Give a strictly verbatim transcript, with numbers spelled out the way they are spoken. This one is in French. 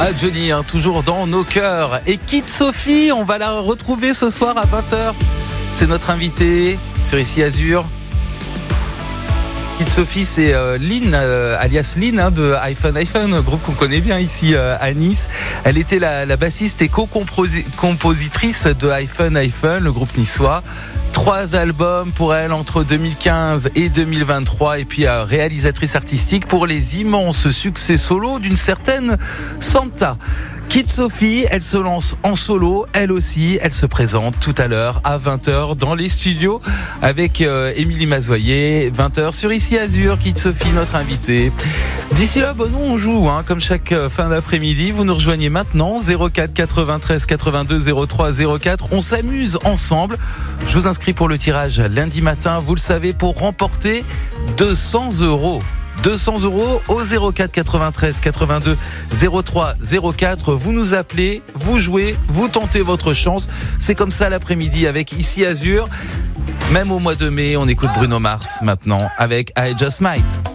Ah Johnny, hein, toujours dans nos cœurs. Et Kid Sophie, on va la retrouver ce soir à vingt heures. C'est notre invitée sur Ici Azur. Kid Sophie, c'est euh, Lynn, euh, alias Lynn hein, de iPhone iPhone, groupe qu'on connaît bien ici euh, à Nice. Elle était la, la bassiste et co-compositrice de iPhone iPhone, le groupe niçois. Trois albums pour elle entre deux mille quinze et deux mille vingt-trois, et puis euh, réalisatrice artistique pour les immenses succès solo d'une certaine Santa. Kid Sophie, elle se lance en solo, elle aussi, elle se présente tout à l'heure à vingt heures dans les studios avec euh, Émilie Mazoyer, vingt heures sur Ici Azur. Kid Sophie, notre invitée. D'ici là, bon, nous on joue, hein, comme chaque euh, fin d'après-midi. Vous nous rejoignez maintenant, zéro quatre quatre-vingt-treize quatre-vingt-deux zéro trois zéro quatre. On s'amuse ensemble. Je vous inscris pour le tirage lundi matin, vous le savez, pour remporter deux cents euros. deux cents euros au zéro quatre quatre-vingt-treize quatre-vingt-deux zéro trois zéro quatre. Vous nous appelez, vous jouez, vous tentez votre chance. C'est comme ça l'après-midi avec Ici Azur. Même au mois de mai, on écoute Bruno Mars maintenant avec I Just Might.